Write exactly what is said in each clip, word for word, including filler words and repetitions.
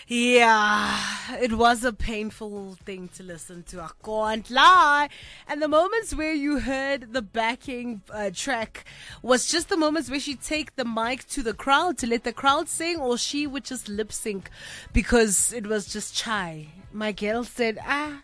Yeah, it was a painful thing to listen to. I can't lie. And the moments where you heard the backing uh, track was just the moments where she'd take the mic to the crowd to let the crowd sing, or she would just lip sync because it was just chai. My girl said, ah.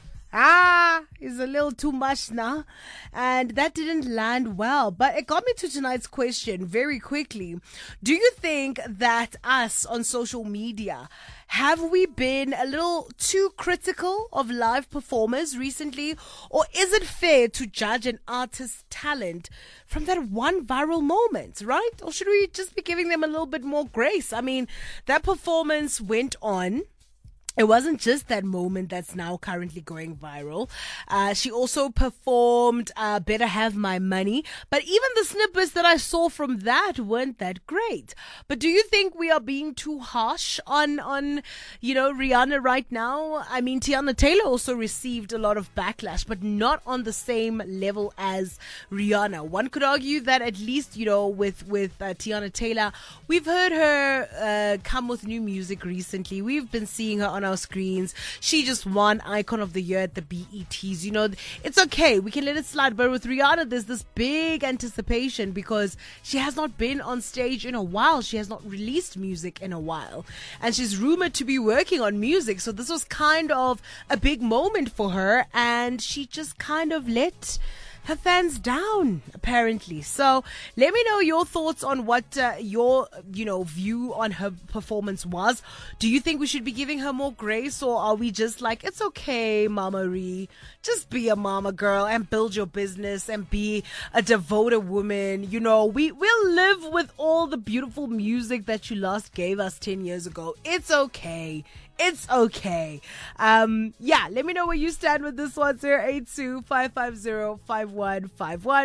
Ah, it's a little too much now. And that didn't land well. But it got me to tonight's question very quickly. Do you think that us on social media, have we been a little too critical of live performers recently? Or is it fair to judge an artist's talent from that one viral moment, right? Or should we just be giving them a little bit more grace? I mean, that performance went on. It wasn't just that moment that's now currently going viral. Uh, she also performed uh, Better Have My Money. But even the snippets that I saw from that weren't that great. But do you think we are being too harsh on, on you know, Rihanna right now? I mean, Teyana Taylor also received a lot of backlash, but not on the same level as Rihanna. One could argue that at least, you know, with, with uh, Teyana Taylor, we've heard her uh, come with new music recently. We've been seeing her on our screens. She just won Icon of the Year at the B E Ts. You know, it's okay. We can let it slide. But with Rihanna, there's this big anticipation because she has not been on stage in a while. She has not released music in a while. And she's rumored to be working on music. So this was kind of a big moment for her. And she just kind of let her fans down, apparently. So let me know your thoughts on what uh, your, you know, view on her performance was. Do you think we should be giving her more grace, or are we just like, it's okay, Mama Ree, just be a mama girl and build your business and be a devoted woman? You know, we will live with all the beautiful music that you last gave us ten years ago. It's okay. It's okay. Um, yeah, let me know where you stand with this one. zero eight two, five five zero, five one five one.